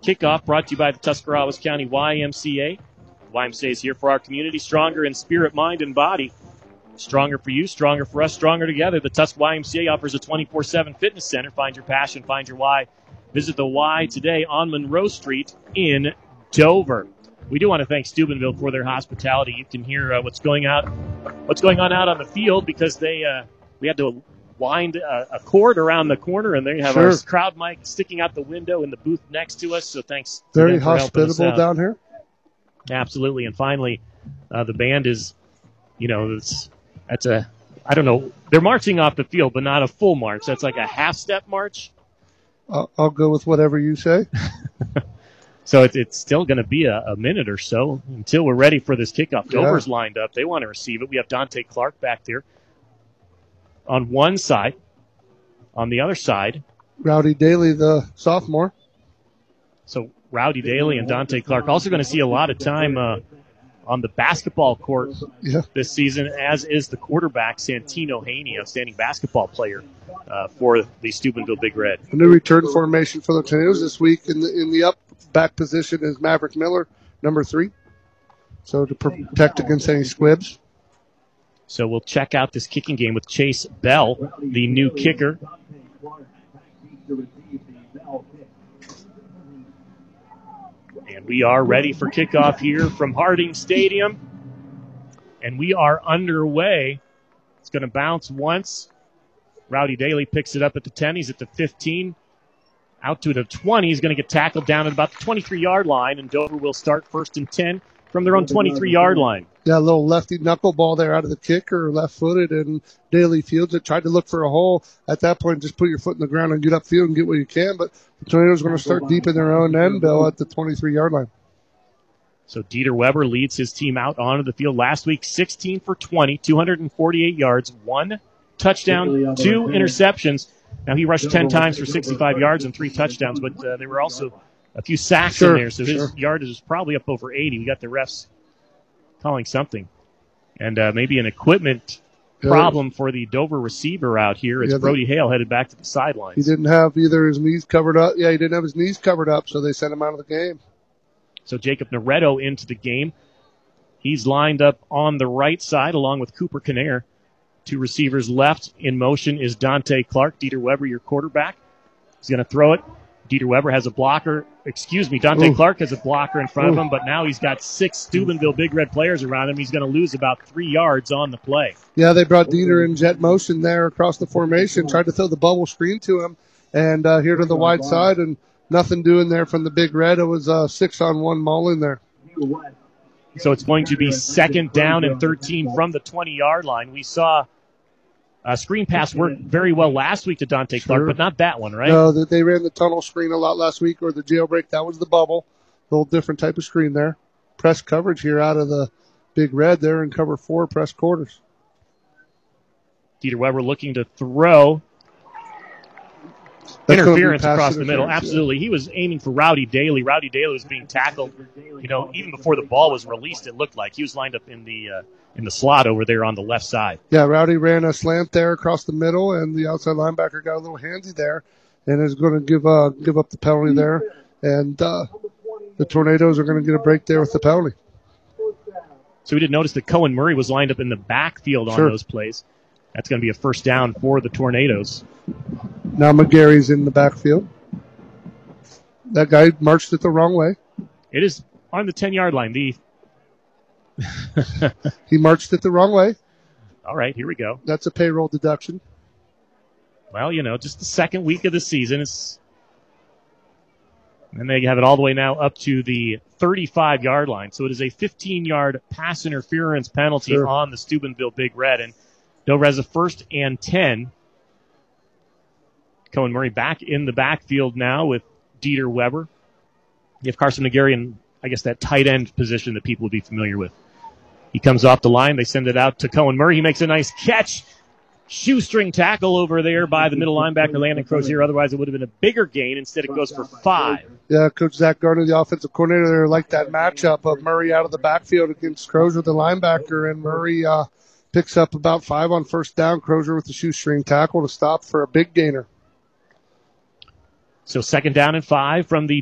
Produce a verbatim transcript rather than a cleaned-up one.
kickoff brought to you by the Tuscarawas County Y M C A. Y M C A is here for our community, stronger in spirit, mind, and body. Stronger for you, stronger for us, stronger together. The Tusk Y M C A offers a twenty-four seven fitness center. Find your passion, find your why. Visit the Y today on Monroe Street in Dover. We do want to thank Steubenville for their hospitality. You can hear uh, what's going out, what's going on out on the field because they uh, we had to wind a, a cord around the corner, and they have Sure. our crowd mic sticking out the window in the booth next to us. So thanks. to Very them for helping us hospitable out. down here. Absolutely. And finally, uh, the band is, you know, it's, that's a, I don't know, they're marching off the field, but not a full march. That's like a half-step march. I'll, I'll go with whatever you say. So it, it's still going to be a, a minute or so until we're ready for this kickoff. Yeah. Dover's lined up. They want to receive it. We have Dante Clark back there on one side. On the other side, Rowdy Daly, the sophomore. so Rowdy Daly and Dante Clark also going to see a lot of time uh, on the basketball court Yeah. this season, as is the quarterback, Santino Haney, outstanding basketball player uh, for the Steubenville Big Red. A new return formation for the Tornadoes this week. In the in the up back position is Maverick Miller, number three. So to protect against any squibs. So we'll check out this kicking game with Chase Bell, the new kicker. And we are ready for kickoff here from Harding Stadium. And we are underway. It's going to bounce once. Rowdy Daly picks it up at the ten. He's at the fifteen. Out to the twenty. He's going to get tackled down at about the twenty-three-yard line. And Dover will start first and ten from their own twenty-three-yard line. Yeah, a little lefty knuckleball there out of the kicker, left-footed, and Daly fields it. Tried to look for a hole. At that point, just put your foot in the ground and get upfield and get what you can. But the Tornadoes are going to start deep in their own end, Bill, at the twenty-three-yard line. So Dieter Weber leads his team out onto the field last week, sixteen for twenty, two hundred forty-eight yards, one touchdown, two interceptions. Now he rushed ten times for sixty-five yards and three touchdowns, but uh, there were also a few sacks Sure, in there, so his sure. yardage is probably up over eighty. We got the refs calling something. And uh, maybe an equipment Yeah. problem for the Dover receiver out here. It's Yeah, they- Brody Hale headed back to the He sidelines. didn't have either his knees covered up. Yeah, he didn't have his knees covered up, so they sent him out of the game. So Jacob Noretto into the game. He's lined up on the right side along with Cooper Kinnair. Two receivers left. In motion is Dante Clark. Dieter Weber, your quarterback. He's going to throw it. Dieter Weber has a blocker. Excuse me, Dante Ooh. Clark has a blocker in front of Ooh. him, but now he's got six Steubenville Big Red players around him. He's going to lose about three yards on the play. Yeah, they brought Dieter in jet motion there across the formation, tried to throw the bubble screen to him, and uh, here to the wide side, and nothing doing there from the Big Red. It was a six-on-one maul in there. So it's going to be second down and thirteen from the twenty-yard line. We saw a screen pass work very well last week to Dante Clark, Sure. but not that one, right? No, that they ran the tunnel screen a lot last week, or the jailbreak. That was the bubble. A little different type of screen there. Press coverage here out of the Big Red there in cover four, press quarters. Dieter Weber looking to throw. That's gonna be Interference pass across the middle. interference, yeah. Absolutely. He was aiming for Rowdy Daly. Rowdy Daly was being tackled. You know, even before the ball was released, it looked like he was lined up in the uh, in the slot over there on the left side. Yeah, Rowdy ran a slant there across the middle, and the outside linebacker got a little handsy there, and is going to give uh, give up the penalty there. And uh, the Tornadoes are going to get a break there with the penalty. So we did notice that Cohen Murray was lined up in the backfield on Sure. those plays. That's going to be a first down for the Tornadoes. Now McGarry's in the backfield. That guy marched it the wrong way. It is on the ten-yard line. The He marched it the wrong way. All right, here we go. That's a payroll deduction. Well, you know, just the second week of the season. It's, and they have it all the way now up to the thirty-five-yard line. So it is a fifteen-yard pass interference penalty Sure. on the Steubenville Big Red. And Dover has a first and ten. Cohen Murray back in the backfield now with Dieter Weber. You have Carson McGarry in, I guess, that tight end position that people would be familiar with. He comes off the line. They send it out to Cohen Murray. He makes a nice catch. Shoestring tackle over there by the middle linebacker, Landon Crozier. Otherwise, it would have been a bigger gain. Instead, it goes for five. Yeah, Coach Zach Garner, the offensive coordinator there, liked that matchup of Murray out of the backfield against Crozier, the linebacker, and Murray uh, picks up about five on first down. Crozier with the shoestring tackle to stop for a big gainer. So second down and five from the